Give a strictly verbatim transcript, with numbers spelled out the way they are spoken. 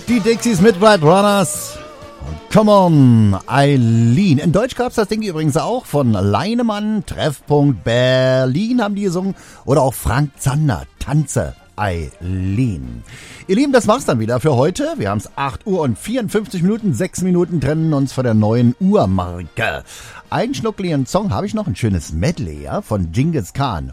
Die Dixies mit White Runners. Come on, Eileen. In Deutsch gab's das Ding übrigens auch von Leinemann, Treffpunkt Berlin haben die gesungen. Oder auch Frank Zander, Tanze, Eileen. Ihr Lieben, das war's dann wieder für heute. Wir haben's acht Uhr und vierundfünfzig Minuten, sechs Minuten trennen uns von der neuen Uhrmarke. Einen schnuckligen Song habe ich noch, ein schönes Medley ja, von Genghis Khan.